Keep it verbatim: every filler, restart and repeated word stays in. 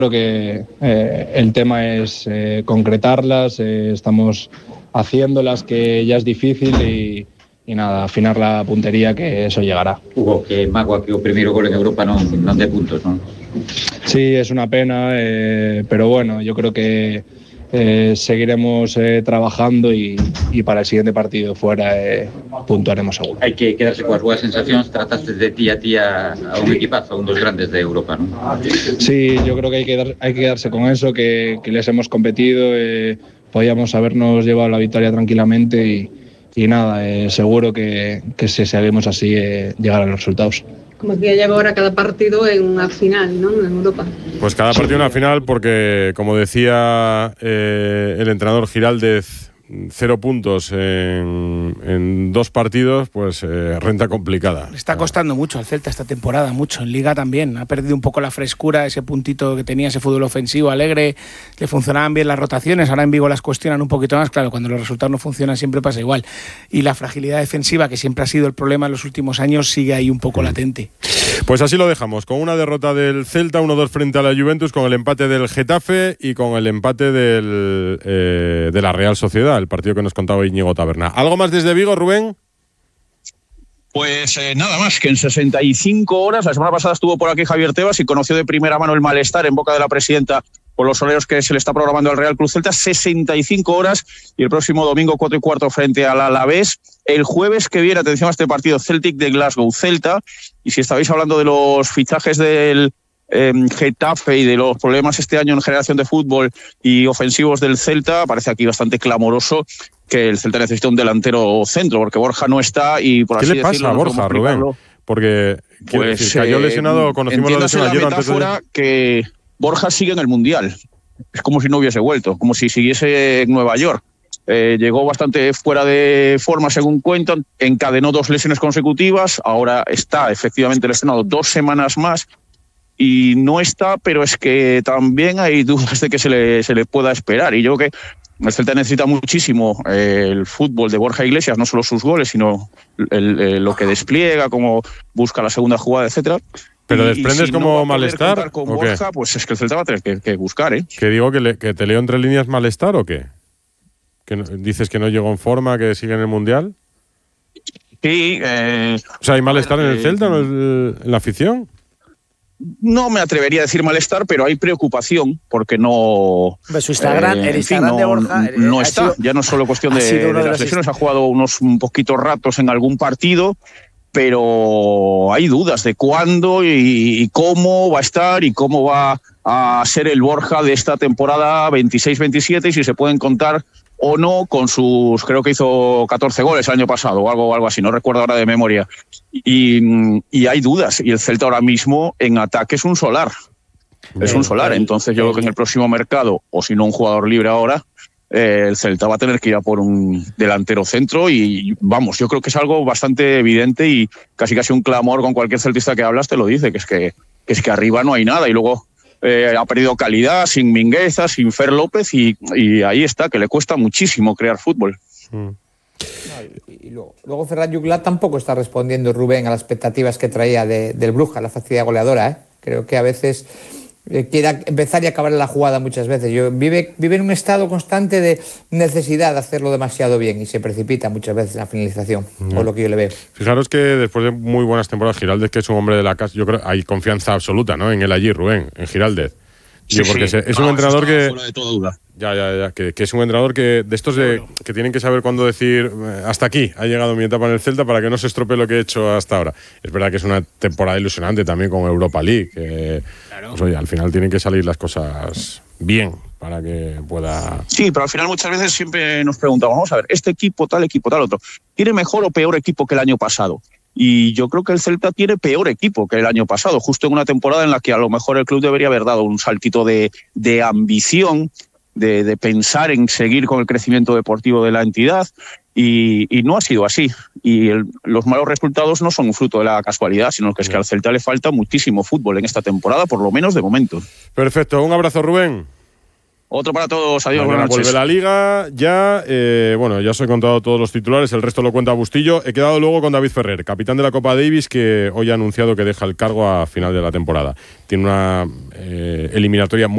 Creo que eh, el tema es eh, concretarlas, eh, estamos haciéndolas, que ya es difícil, y, y nada, afinar la puntería, que eso llegará. Hugo, que Magua, que o primeiro gol en Europa non, non de puntos, non? Sí, es una pena, eh, pero bueno, yo creo que eh, seguiremos eh, trabajando y, y para el siguiente partido fuera eh, puntuaremos seguro. Hai que quedarse coas boas sensacións, trataste de tía a tía a un equipazo, a un dos grandes de Europa, non? Sí, yo creo que hay que, dar, hay que quedarse con eso, que, que les hemos competido, eh, podíamos habernos llevado la victoria tranquilamente y, y nada, eh, seguro que, que si seguimos así eh, llegar a los resultados. Como que lleva ahora cada partido en una final, ¿no? En Europa. Pues cada partido en una final porque, como decía eh, el entrenador Giraldez, cero puntos en, en dos partidos, pues eh, renta complicada. Le está costando mucho al Celta esta temporada, mucho. En Liga también. Ha perdido un poco la frescura, ese puntito que tenía, ese fútbol ofensivo alegre. Le funcionaban bien las rotaciones. Ahora en Vigo las cuestionan un poquito más. Claro, cuando los resultados no funcionan siempre pasa igual. Y la fragilidad defensiva, que siempre ha sido el problema en los últimos años, sigue ahí un poco mm. latente. Pues así lo dejamos, con una derrota del Celta, uno dos frente a la Juventus, con el empate del Getafe y con el empate del, eh, de la Real Sociedad, el partido que nos contaba Íñigo Taberna. ¿Algo más desde Vigo, Rubén? Pues eh, nada más, que en sesenta y cinco horas, la semana pasada estuvo por aquí Javier Tebas y conoció de primera mano el malestar en boca de la presidenta por los horarios que se le está programando al Real Club Celta. Sesenta y cinco horas, y el próximo domingo cuatro y cuarto frente al Alavés. El jueves que viene, atención a este partido, Celtic de Glasgow, Celta. Y si estabais hablando de los fichajes del eh, Getafe y de los problemas este año en generación de fútbol y ofensivos del Celta, parece aquí bastante clamoroso que el Celta necesita un delantero centro, porque Borja no está y por ¿Qué así le pasa decirlo, a Borja, Rubén? Porque pues, decir, cayó lesionado, conocimos la lesión ayer antes de... que Borja sigue en el Mundial. Es como si no hubiese vuelto, como si siguiese en Nueva York. Eh, llegó bastante fuera de forma, según cuentan, encadenó dos lesiones consecutivas, ahora está efectivamente lesionado dos semanas más y no está, pero es que también hay dudas de que se le, se le pueda esperar. Y yo creo que el Celta necesita muchísimo eh, el fútbol de Borja Iglesias, no solo sus goles, sino el, el, lo que despliega, cómo busca la segunda jugada, etcétera. ¿Pero desprendes si como no malestar con o Borja, qué? Pues es que el Celta va a tener que, que buscar, ¿eh? ¿Que digo que, le, que te leo entre líneas malestar o qué? ¿Que no, dices que no llegó en forma, que sigue en el Mundial? Sí. Eh, o sea, ¿hay malestar ver, en el eh, Celta, en la afición? No me atrevería a decir malestar, pero hay preocupación porque no... Su Instagram, eh, el Instagram fin, no, de Borja... No, no está, sido, ya no es solo cuestión de, de las lesiones, ha jugado unos un poquitos ratos en algún partido, pero hay dudas de cuándo y, y cómo va a estar y cómo va a ser el Borja de esta temporada veintiséis veintisiete y si se pueden contar o no con sus, creo que hizo catorce goles el año pasado o algo, algo así, no recuerdo ahora de memoria. Y, y hay dudas, y el Celta ahora mismo en ataque es un solar, bien, es un solar, bien, entonces yo bien. creo que en el próximo mercado, o si no un jugador libre ahora, eh, el Celta va a tener que ir a por un delantero centro y vamos, yo creo que es algo bastante evidente y casi casi un clamor con cualquier celtista que hablas te lo dice, que es que, que, es que arriba no hay nada y luego... Eh, ha perdido calidad, sin Mingueza, sin Fer López y, y ahí está, que le cuesta muchísimo crear fútbol. Mm. No, y, y luego, luego Ferran Juglat tampoco está respondiendo, Rubén, a las expectativas que traía de, del Bruja, la facilidad goleadora. ¿eh? Creo que a veces eh, quiere empezar y acabar la jugada muchas veces. Yo, vive, vive en un estado constante de necesidad de hacerlo demasiado bien y se precipita muchas veces en la finalización, mm. por lo que yo le veo. Fijaros que después de muy buenas temporadas, Giraldez, que es un hombre de la casa, yo creo hay confianza absoluta, ¿no? En él allí, Rubén, en Giraldez. Sí, porque sí. es un no, entrenador que fuera de toda duda. Ya, ya, ya, que, que es un entrenador que de estos de, que tienen que saber cuándo decir hasta aquí ha llegado mi etapa en el Celta para que no se estropee lo que he hecho hasta ahora. Es verdad que es una temporada ilusionante también con Europa League, que claro. pues, oye, al final tienen que salir las cosas bien para que pueda... Sí, pero al final muchas veces siempre nos preguntamos, vamos a ver, este equipo, tal equipo, tal otro, ¿tiene mejor o peor equipo que el año pasado? Y yo creo que el Celta tiene peor equipo que el año pasado, justo en una temporada en la que a lo mejor el club debería haber dado un saltito de, de ambición, de, de pensar en seguir con el crecimiento deportivo de la entidad, y, y no ha sido así. Y el, los malos resultados no son un fruto de la casualidad, sino que es que al Celta le falta muchísimo fútbol en esta temporada, por lo menos de momento. Perfecto, un abrazo, Rubén. Otro para todos, adiós, buenas noches. Vuelve la Liga ya, eh, bueno, ya os he contado todos los titulares, el resto lo cuenta Bustillo. He quedado luego con David Ferrer, capitán de la Copa Davis, que hoy ha anunciado que deja el cargo a final de la temporada. Tiene una eh, eliminatoria muy